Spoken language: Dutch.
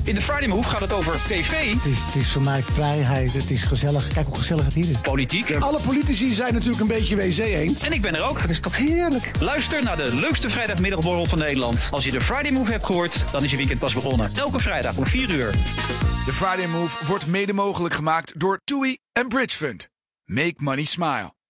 In de Friday Move gaat het over tv. Het is voor mij vrijheid, het is gezellig. Kijk hoe gezellig het hier is. Politiek. Alle politici zijn natuurlijk een beetje wc-eend. En ik ben er ook. Dat is toch heerlijk? Luister naar de leukste vrijdagmiddagborrel van Nederland. Als je de Friday Move hebt gehoord, dan is je weekend pas begonnen. Elke vrijdag om 4 uur. De Friday Move wordt mede mogelijk gemaakt door TUI en Bridge Fund. Make money smile.